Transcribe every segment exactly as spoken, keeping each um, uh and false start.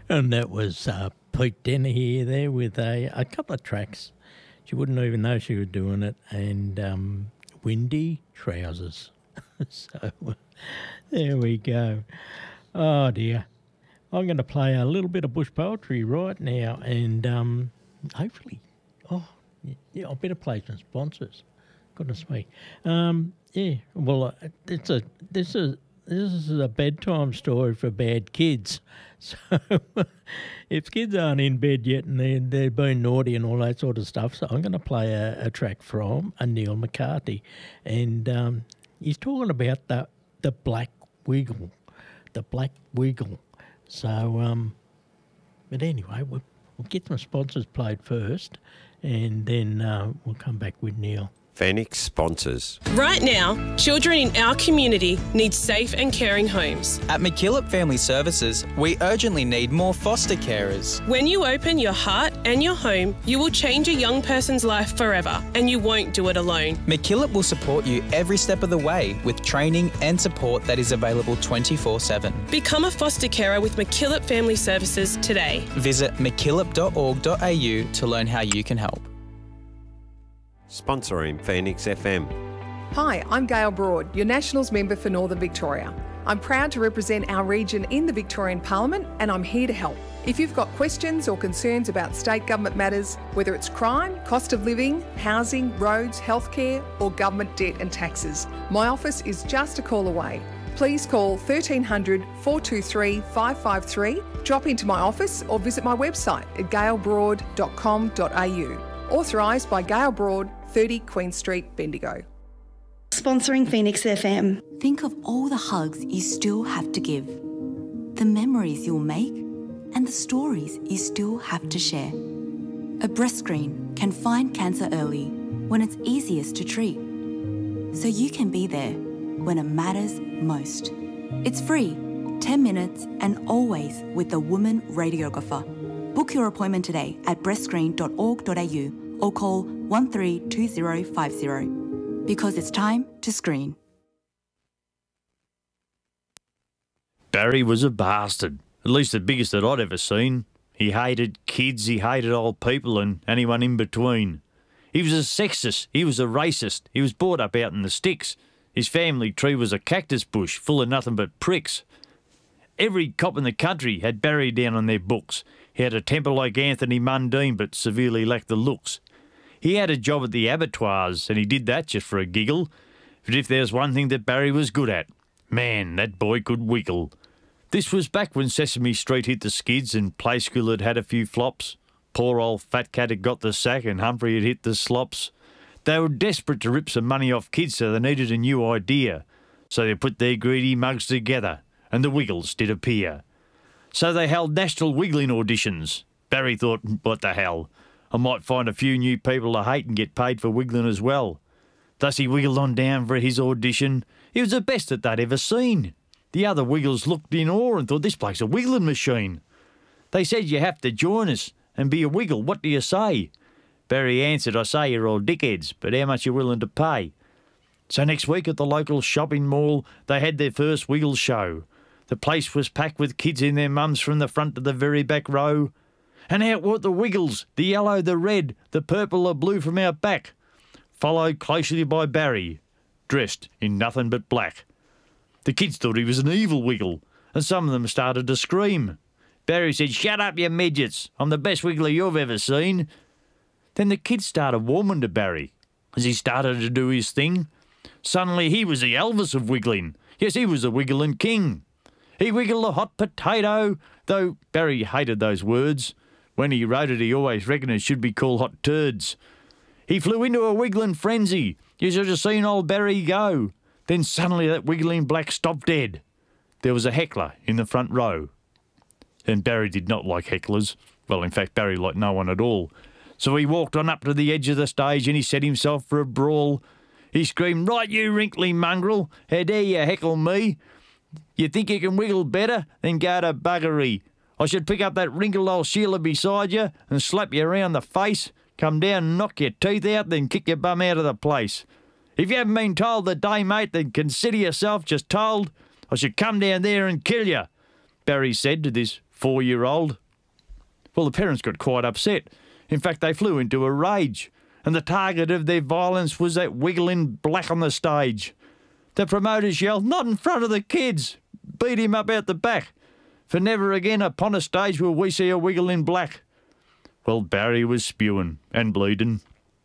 And that was uh, Pete Dennehy there with a, a couple of tracks. She wouldn't even know she was doing it. And um, Windy Trousers. So there we go. Oh, dear. I'm going to play a little bit of bush poetry right now, and um, hopefully, oh, yeah, I better play some sponsors. Goodness me. Um, yeah, well, uh, it's a this is this is a bedtime story for bad kids. So if kids aren't in bed yet and they're, they're being naughty and all that sort of stuff, so I'm going to play a, a track from a Neil McCarthy, and um, he's talking about the the black wiggle, the black wiggle. So, um, but anyway, we'll, we'll get some sponsors played first, and then uh, we'll come back with Neil. Phoenix sponsors. Right now, children in our community need safe and caring homes. At McKillop Family Services, we urgently need more foster carers. When you open your heart and your home, you will change a young person's life forever, and you won't do it alone. McKillop will support you every step of the way with training and support that is available twenty-four seven. Become a foster carer with McKillop Family Services today. Visit mckillop dot org dot a u to learn how you can help. Sponsoring Phoenix F M. Hi, I'm Gail Broad, your Nationals member for Northern Victoria. I'm proud to represent our region in the Victorian Parliament, and I'm here to help. If you've got questions or concerns about state government matters, whether it's crime, cost of living, housing, roads, healthcare, or government debt and taxes, my office is just a call away. Please call thirteen hundred, four two three, five five three, drop into my office or visit my website at gail broad dot com dot a u. Authorised by Gail Broad, thirty Queen Street, Bendigo. Sponsoring Phoenix F M. Think of all the hugs you still have to give, the memories you'll make, and the stories you still have to share. A breast screen can find cancer early when it's easiest to treat, so you can be there when it matters most. It's free, ten minutes, and always with a woman radiographer. Book your appointment today at breast screen dot org dot a u or call one three two zero five zero, because it's time to screen. Barry was a bastard, at least the biggest that I'd ever seen. He hated kids, he hated old people and anyone in between. He was a sexist, he was a racist, he was brought up out in the sticks. His family tree was a cactus bush full of nothing but pricks. Every cop in the country had Barry down on their books. He had a temper like Anthony Mundine, but severely lacked the looks. He had a job at the abattoirs, and he did that just for a giggle. But if there's one thing that Barry was good at, man, that boy could wiggle. This was back when Sesame Street hit the skids and Play School had had a few flops. Poor old Fat Cat had got the sack and Humphrey had hit the slops. They were desperate to rip some money off kids, so they needed a new idea. So they put their greedy mugs together, and the Wiggles did appear. So they held national wiggling auditions. Barry thought, what the hell? I might find a few new people to hate and get paid for wiggling as well. Thus he wiggled on down for his audition. He was the best that they'd ever seen. The other Wiggles looked in awe and thought, this bloke's a wiggling machine. They said, you have to join us and be a wiggle. What do you say? Barry answered, I say you're all dickheads, but how much are you willing to pay? So next week at the local shopping mall, they had their first wiggle show. The place was packed with kids in their mums from the front to the very back row. And out walked the Wiggles, the yellow, the red, the purple, the blue from out back, followed closely by Barry, dressed in nothing but black. The kids thought he was an evil Wiggle, and some of them started to scream. Barry said, shut up, you midgets, I'm the best Wiggler you've ever seen. Then the kids started warming to Barry as he started to do his thing. Suddenly he was the Elvis of wiggling. Yes, he was the wiggling king. He wiggled a hot potato, though Barry hated those words. When he wrote it, he always reckoned it should be called hot turds. He flew into a wiggling frenzy. You should have seen old Barry go. Then suddenly that wiggling black stopped dead. There was a heckler in the front row. And Barry did not like hecklers. Well, in fact, Barry liked no one at all. So he walked on up to the edge of the stage and he set himself for a brawl. He screamed, right you wrinkly mongrel, how dare you heckle me? You think you can wiggle better? Then go to buggery. I should pick up that wrinkled old Sheila beside you and slap you around the face, come down and knock your teeth out, then kick your bum out of the place. If you haven't been told the day, mate, then consider yourself just told I should come down there and kill you, Barry said to this four-year-old. Well, the parents got quite upset. In fact, they flew into a rage, and the target of their violence was that wiggle in black on the stage. The promoters yelled, "Not in front of the kids!" Beat him up out the back. For never again upon a stage will we see a wiggle in black. Well, Barry was spewing and bleeding.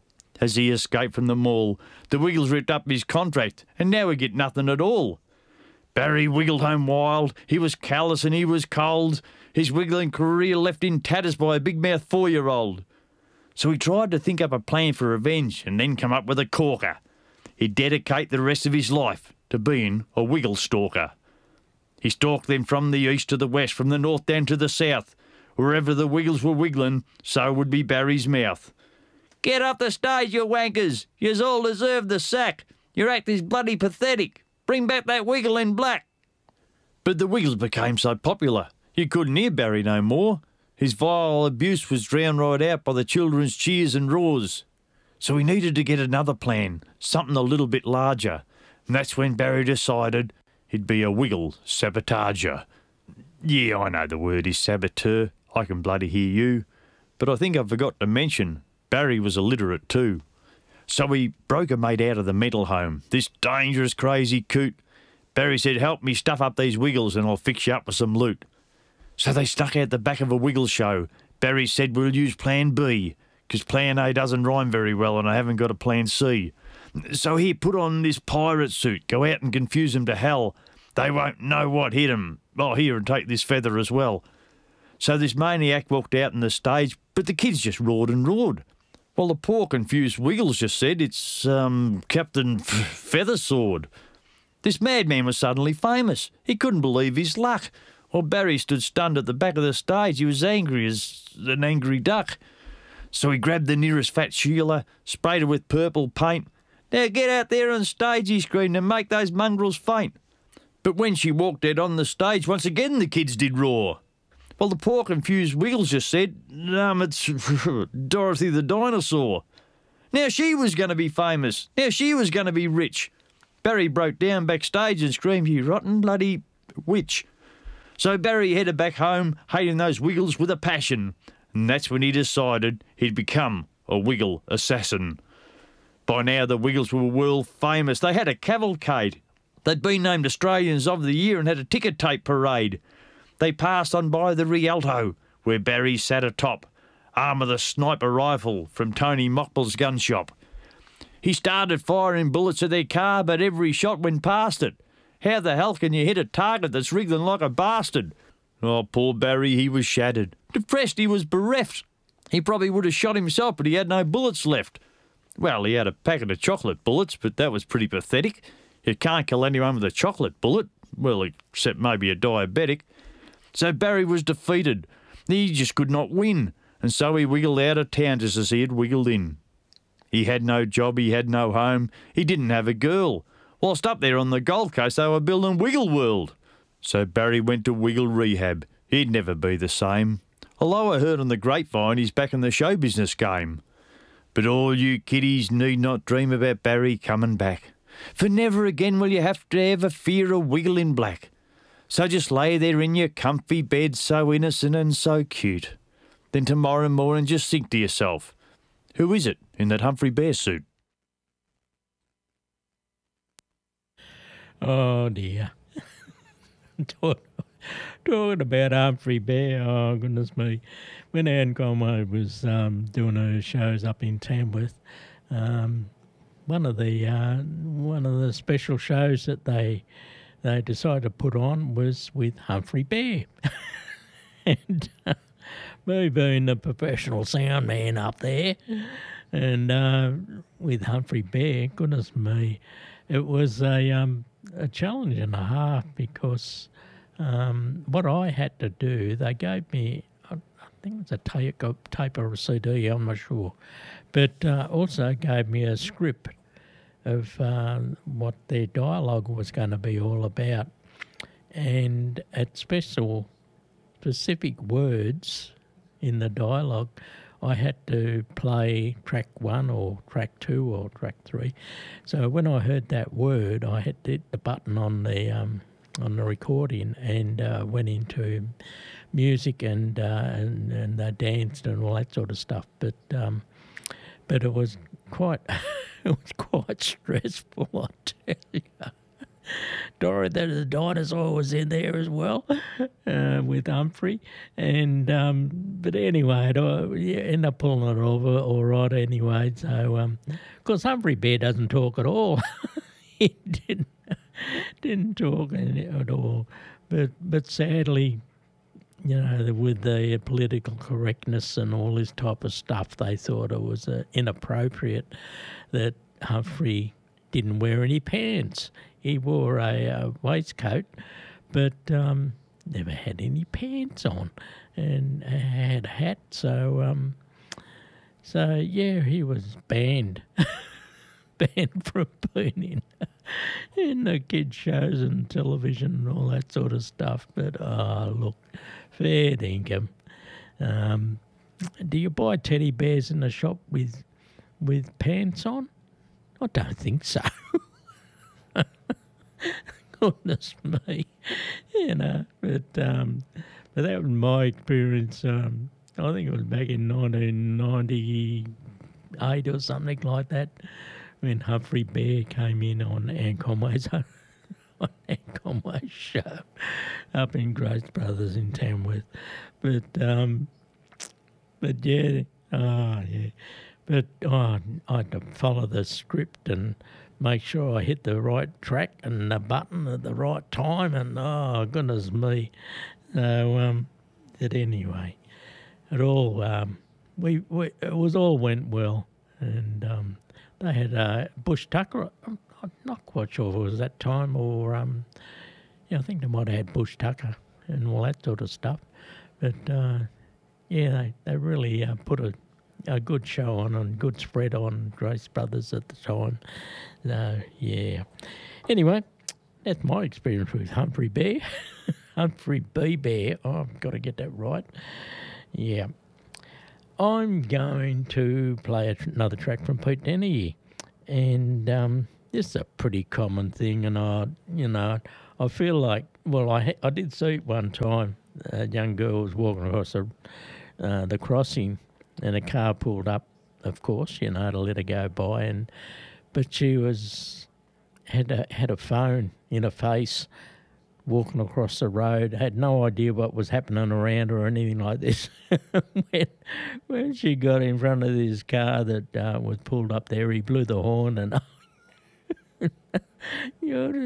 As he escaped from the mall, the Wiggles ripped up his contract, and now we get nothing at all. Barry wiggled home wild. He was callous and he was cold. His wiggling career left in tatters by a big-mouthed four-year-old. So he tried to think up a plan for revenge and then come up with a corker. He'd dedicate the rest of his life to being a wiggle stalker. He stalked them from the east to the west, from the north down to the south. Wherever the Wiggles were wiggling, so would be Barry's mouth. "Get off the stage, you wankers! Yous all deserve the sack! Your act is bloody pathetic! Bring back that wiggle in black!" But the Wiggles became so popular, you couldn't hear Barry no more. His vile abuse was drowned right out by the children's cheers and roars. So he needed to get another plan, something a little bit larger. And that's when Barry decided he'd be a wiggle sabotager. Yeah, I know the word is saboteur. I can bloody hear you. But I think I forgot to mention, Barry was illiterate too. So he broke a mate out of the mental home, this dangerous, crazy coot. Barry said, "Help me stuff up these Wiggles and I'll fix you up with some loot." So they stuck out the back of a Wiggle show. Barry said, "We'll use plan B, because plan A doesn't rhyme very well and I haven't got a plan C. So he put on this pirate suit, go out and confuse them to hell. They won't know what hit them. Oh, here, and take this feather as well." So this maniac walked out on the stage, but the kids just roared and roared. Well, the poor confused Wiggles just said, "It's, um, Captain F- Feathersword." This madman was suddenly famous. He couldn't believe his luck. While Barry stood stunned at the back of the stage, he was angry as an angry duck. So he grabbed the nearest fat Sheila, sprayed her with purple paint. "Now get out there on stage," he screamed, "and make those mongrels faint." But when she walked out on the stage, once again the kids did roar. Well, the poor confused Wiggles just said, um, "It's Dorothy the dinosaur." Now she was going to be famous. Now she was going to be rich. Barry broke down backstage and screamed, "You rotten bloody witch." So Barry headed back home, hating those Wiggles with a passion. And that's when he decided he'd become a Wiggle assassin. By now the Wiggles were world famous. They had a cavalcade. They'd been named Australians of the Year and had a ticker tape parade. They passed on by the Rialto, where Barry sat atop, arm of the sniper rifle from Tony Mockball's gun shop. He started firing bullets at their car, but every shot went past it. How the hell can you hit a target that's wriggling like a bastard? Oh, poor Barry, he was shattered. Depressed, he was bereft. He probably would have shot himself, but he had no bullets left. Well, he had a packet of chocolate bullets, but that was pretty pathetic. You can't kill anyone with a chocolate bullet. Well, except maybe a diabetic. So Barry was defeated. He just could not win, and so he wiggled out of town just as he had wiggled in. He had no job, he had no home, he didn't have a girl. Whilst up there on the Gold Coast, they were building Wiggle World. So Barry went to Wiggle Rehab. He'd never be the same. Although I heard on the grapevine he's back in the show business game. But all you kiddies need not dream about Barry coming back. For never again will you have to ever fear a Wiggle in black. So just lay there in your comfy bed, so innocent and so cute. Then tomorrow morning just think to yourself, who is it in that Humphrey Bear suit? Oh dear. Talk, talking about Humphrey Bear, oh goodness me. When Anne Conway was um, doing her shows up in Tamworth, um, one of the uh, one of the special shows that they they decided to put on was with Humphrey Bear. And uh, me being the professional sound man up there, and uh, with Humphrey Bear, goodness me, it was a um, a challenge and a half, because um, what I had to do, they gave me, I, I think it was a tape, a tape or a C D, I'm not sure, but uh, also gave me a script of uh, what their dialogue was going to be all about. And at special, specific words in the dialogue, I had to play track one or track two or track three. So when I heard that word, I had to hit the button on the um, on the recording and uh, went into music and, uh, and and they danced and all that sort of stuff. But um, but it was quite it was quite stressful, I tell you. Dorothy the dinosaur was in there as well uh, with Humphrey, and um, but anyway, it, uh, yeah, ended up pulling it over all right anyway. So, um, of course, Humphrey Bear doesn't talk at all. He didn't didn't talk at all, but but sadly, you know, with the political correctness and all this type of stuff, they thought it was uh, inappropriate that Humphrey didn't wear any pants. He wore a uh, waistcoat, but um, never had any pants on, and had a hat. So, um, so yeah, he was banned, banned from being in, in the kids' shows and television and all that sort of stuff. But oh, look, fair dinkum. Um, do you buy teddy bears in the shop with with pants on? I don't think so. Goodness me, you know. But um, but that was my experience. Um, I think it was back in nineteen ninety-eight or something like that, when Humphrey Bear came in on Ann Conway's on Ann Conway's show up in Grace Brothers in Tamworth. But um, but yeah, oh yeah. But oh, I had to follow the script and make sure I hit the right track and the button at the right time, and oh, goodness me. So, um, but anyway, it all, um, we, we, it was all went well, and um, they had uh, Bush Tucker. I'm, I'm not quite sure if it was that time or, um, yeah, I think they might have had Bush Tucker and all that sort of stuff. But, uh, yeah, they, they really uh, put a a good show on and good spread on Grace Brothers at the time. So, yeah. Anyway, that's my experience with Humphrey Bear. Humphrey B. Bear. Oh, I've got to get that right. Yeah. I'm going to play another track from Pete Denny. And um, this is a pretty common thing. And, I, you know, I feel like, well, I, I did see it one time. A young girl was walking across the, uh, the crossing, and a car pulled up, of course, you know, to let her go by. And but she was had a, had a phone in her face, walking across the road. Had no idea what was happening around her or anything like this. when, when she got in front of this car that uh, was pulled up there, he blew the horn, and you know,